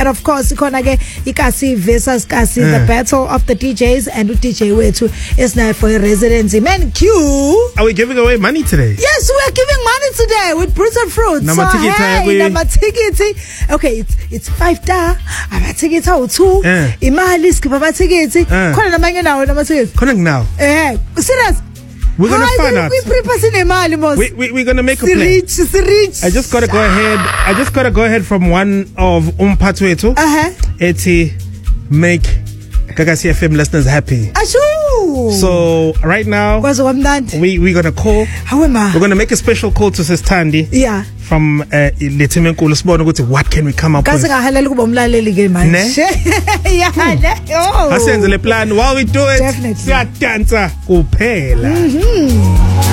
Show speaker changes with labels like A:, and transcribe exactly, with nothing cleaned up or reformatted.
A: and of course ikhona ke iKasi versus Kasi uh. the battle of the D Js and the D J wethu is now for a residency. Man, Q,
B: are we giving away money today?
A: Yes, we are giving money today with Bruce and Fruits.
B: Nama
A: so
B: hey,
A: nama ticket. Okay, it's it's five da. Ama ticket awu two. Uh. Imali skipha ama ticket. Uh. Khona namanye nawo nama ticket.
B: Khona now.
A: Eh, serious.
B: We're gonna
A: Hi,
B: find
A: we,
B: out.
A: We prepare imali mos.
B: We we we're gonna make a
A: plan.
B: Rich,
A: rich.
B: I just gotta go ahead. I just gotta go ahead from one of umphathu wethu.
A: Uh huh.
B: Ethi make Gagasi F M listeners happy.
A: Ashu.
B: So right now we we're gonna call.
A: How am I?
B: We're gonna make a special call to Sis Thandi.
A: Yeah.
B: From uh, Letimenkulu sibone ukuthi what can we come up with.
A: Kasi ngahalela kuba umlaleli ke manje. Yeah, oh.
B: Asenze le plan while we do it.
A: Definitely.
B: Siyadansa kuphela.
A: Mhm.